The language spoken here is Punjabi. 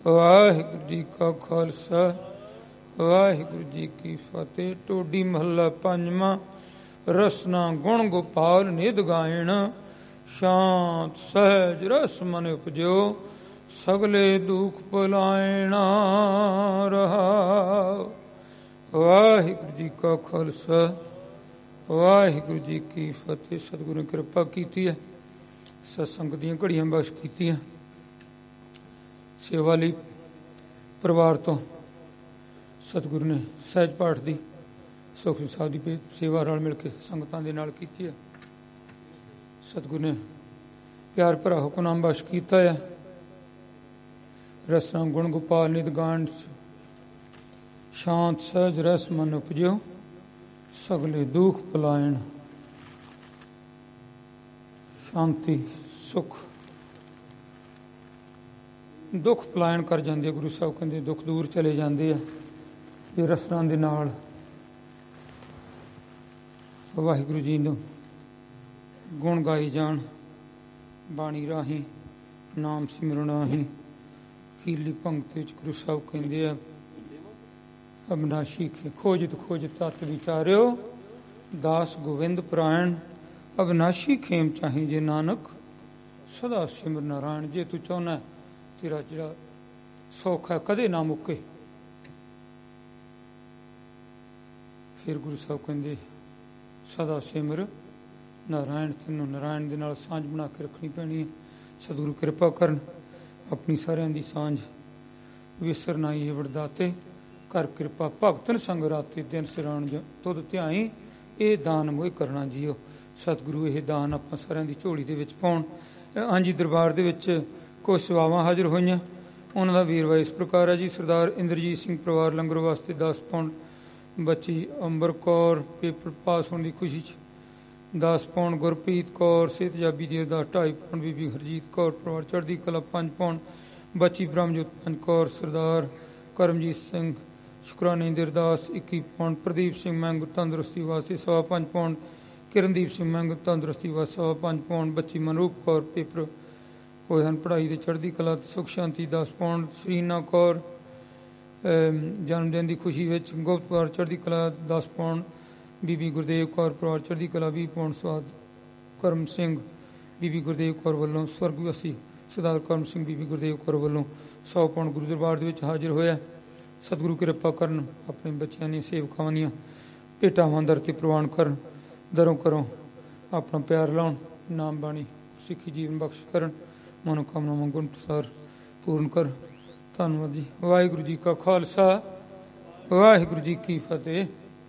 ਵਾਹਿਗੁਰੂ ਜੀ ਕਾ ਖਾਲਸਾ ਵਾਹਿਗੁਰੂ ਜੀ ਕੀ ਫਤਿਹ। ਟੋਡੀ ਮਹੱਲਾ ਪੰਜਵਾਂ। ਰਸਨਾ ਗੁਣ ਗੋਪਾਲ ਨਿਧ ਗਾਇਣ, ਸ਼ਾਂਤ ਸਹਿਜ ਰਸ ਮਨ ਉਪਜਿਓ, ਸਗਲੇ ਦੁਖ ਭੁਲਾਇਣਾ ਰਹਾਉ। ਵਾਹਿਗੁਰੂ ਜੀ ਕਾ ਖਾਲਸਾ ਵਾਹਿਗੁਰੂ ਜੀ ਕੀ ਫਤਿਹ। ਸਤਿਗੁਰੂ ਨੇ ਕਿਰਪਾ ਕੀਤੀ ਹੈ, ਸਤਸੰਗ ਦੀਆਂ ਘੜੀਆਂ ਬਖਸ਼ ਕੀਤੀਆਂ। ਸੇਵਾ ਲਈ ਪਰਿਵਾਰ ਤੋਂ ਸਤਿਗੁਰੂ ਨੇ ਸਹਿਜ ਪਾਠ ਦੀ ਸੁਖ ਸਾਹਿਬ ਦੀ ਸੇਵਾ ਨਾਲ ਮਿਲ ਕੇ ਸੰਗਤਾਂ ਦੇ ਨਾਲ ਕੀਤੀ ਹੈ। ਸਤਿਗੁਰੂ ਨੇ ਪਿਆਰ ਭਰਾ ਹੁਕਮਨਾਮ ਬਖਸ਼ ਕੀਤਾ ਹੈ। ਰਸਨਾ ਗੁਣ ਗੋਪਾਲ ਨਿਧ ਗਾਇਣ, ਸ਼ਾਂਤ ਸਹਿਜ ਰਸ ਮਨ ਉਪਜਿਓ, ਸਗਲੇ ਦੁਖ ਭੁਲਾਇਣ। ਸ਼ਾਂਤੀ ਸੁਖ ਦੁੱਖ ਪਲਾਇਣ ਕਰ ਜਾਂਦੇ। ਗੁਰੂ ਸਾਹਿਬ ਕਹਿੰਦੇ ਦੁੱਖ ਦੂਰ ਚਲੇ ਜਾਂਦੇ ਆ ਇਹ ਰਸਨਾ ਦੇ ਨਾਲ। ਵਾਹਿਗੁਰੂ ਜੀ ਨੂੰ ਗੁਣ ਗਾਈ ਜਾਣ, ਬਾਣੀ ਰਾਹੀਂ ਨਾਮ ਸਿਮਰਨ ਰਾਹੀਂ। ਅਖੀਰਲੀ ਪੰਕਤੀ ਵਿੱਚ ਗੁਰੂ ਸਾਹਿਬ ਕਹਿੰਦੇ ਆ, ਅਬਨਾਸ਼ੀ ਖੋਜਿਤ ਖੋਜਿਤ ਤਤ ਵਿਚਾਰਿਓ, ਦਾਸ ਗੋਵਿੰਦ ਪੁਰਾਇਣ। ਅਬਨਾਸ਼ੀ ਖੇਮ ਚਾਹੀ ਜੇ ਨਾਨਕ, ਸਦਾ ਸਿਮਰ ਨਾਰਾਇਣ। ਜੇ ਤੂੰ ਚਾਹੁੰਦਾ ਤੇਰਾ ਜਿਹੜਾ ਸੁੱਖ ਹੈ ਕਦੇ ਨਾ ਮੁੱਕੇ, ਫਿਰ ਗੁਰੂ ਸਾਹਿਬ ਕਹਿੰਦੇ ਸਦਾ ਸਿਮਰ ਨਾਰਾਇਣ। ਤੈਨੂੰ ਨਾਰਾਇਣ ਦੇ ਨਾਲ ਸਾਂਝ ਬਣਾ ਕੇ ਰੱਖਣੀ ਪੈਣੀ ਹੈ। ਸਤਿਗੁਰੂ ਕਿਰਪਾ ਕਰਨ, ਆਪਣੀ ਸਾਰਿਆਂ ਦੀ ਸਾਂਝ ਵਿਸਰ ਨਾਈ ਵਰਦਾਤੇ। ਕਰ ਕਿਰਪਾ ਭਗਤਨ ਸੰਗ ਰਾਤੇ, ਦਿਨ ਸਿਰਾਣ ਤੁਧ ਧਿਆਈ, ਇਹ ਦਾਨ ਮੋਹ ਕਰਨਾ ਜੀਓ। ਸਤਿਗੁਰੂ ਇਹ ਦਾਨ ਆਪਾਂ ਸਾਰਿਆਂ ਦੀ ਝੋਲੀ ਦੇ ਵਿੱਚ ਪਾਉਣ। ਹਾਂਜੀ, ਦਰਬਾਰ ਦੇ ਵਿੱਚ ਕੁਝ ਸੇਵਾਵਾਂ ਹਾਜ਼ਰ ਹੋਈਆਂ। ਉਹਨਾਂ ਦਾ ਵੇਰਵਾ ਇਸ ਪ੍ਰਕਾਰ ਹੈ ਜੀ। ਸਰਦਾਰ ਇੰਦਰਜੀਤ ਸਿੰਘ ਪਰਿਵਾਰ ਲੰਗਰ ਵਾਸਤੇ 10 ਪੌਂਡ, ਬੱਚੀ ਅੰਬਰ ਕੌਰ ਪੇਪਰ ਪਾਸ ਹੋਣ ਦੀ ਖੁਸ਼ੀ 'ਚ 10 ਪੌਂਡ, ਗੁਰਪ੍ਰੀਤ ਕੌਰ ਸਿਹਤਯਾਬੀ ਦੀ ਅਰਦਾਸ 2.5 ਪੌਂਡ, ਬੀਬੀ ਹਰਜੀਤ ਕੌਰ ਪਰਿਵਾਰ ਚੜ੍ਹਦੀ ਕਲਾ 5 ਪੌਂਡ, ਬੱਚੀ ਬ੍ਰਹਮਜੋਤ 5 ਕੌਰ, ਸਰਦਾਰ ਕਰਮਜੀਤ ਸਿੰਘ ਸ਼ੁਕਰਾਨੇ ਦੀ ਅਰਦਾਸ 21 ਪੌਂਡ, ਪ੍ਰਦੀਪ ਸਿੰਘ ਮੈਂਗੂ ਤੰਦਰੁਸਤੀ ਵਾਸਤੇ 5.25 ਪੌਂਡ, ਕਿਰਨਦੀਪ ਸਿੰਘ ਮੈਂਗੂ ਤੰਦਰੁਸਤੀ ਵਾਸਤੇ 5.25 ਪੌਂਡ, ਬੱਚੀ ਮਨਰੂਪ ਕੌਰ ਪੇਪਰ ਹੋਏ ਹਨ ਪੜ੍ਹਾਈ ਦੇ ਚੜ੍ਹਦੀ ਕਲਾ ਸੁਖ ਸ਼ਾਂਤੀ 10 ਪੌਂਡ, ਸਰੀਨਾ ਕੌਰ ਜਨਮ ਦਿਨ ਦੀ ਖੁਸ਼ੀ ਵਿੱਚ ਗੁਪਤ ਪਰਿਵਾਰ ਚੜ੍ਹਦੀ ਕਲਾ 10 ਪੌਂਡ, ਬੀਬੀ ਗੁਰਦੇਵ ਕੌਰ ਪਰਿਵਾਰ ਚੜ੍ਹਦੀ ਕਲਾ 20 ਪੌਂਡ, ਸਵਾਦ ਕਰਮ ਸਿੰਘ ਬੀਬੀ ਗੁਰਦੇਵ ਕੌਰ ਵੱਲੋਂ, ਸਵਰਗਵਾਸੀ ਸਰਦਾਰ ਕਰਮ ਸਿੰਘ ਬੀਬੀ ਗੁਰਦੇਵ ਕੌਰ ਵੱਲੋਂ 100 ਪੌਂਡ ਗੁਰੂ ਦਰਬਾਰ ਦੇ ਵਿੱਚ ਹਾਜ਼ਰ ਹੋਇਆ। ਸਤਿਗੁਰੂ ਕਿਰਪਾ ਕਰਨ, ਆਪਣੇ ਬੱਚਿਆਂ ਦੀਆਂ ਸੇਵਕਾਵਾਂ ਦੀਆਂ ਭੇਟਾਵਾਂ ਦਰ ਤੇ ਪ੍ਰਵਾਨ ਕਰਨ, ਦਰੋਂ ਕਰੋਂ ਆਪਣਾ ਪਿਆਰ ਲਾਉਣ, ਨਾਮ ਬਾਣੀ ਸਿੱਖੀ ਜੀਵਨ ਬਖਸ਼ ਕਰਨ, ਮਨੋਕਾਮਨਾਵਾਂ ਗੁਣ ਅਨੁਸਾਰ ਪੂਰਨ ਕਰ। ਧੰਨਵਾਦ ਜੀ। ਵਾਹਿਗੁਰੂ ਜੀ ਕਾ ਖਾਲਸਾ ਵਾਹਿਗੁਰੂ ਜੀ ਕੀ ਫਤਿਹ।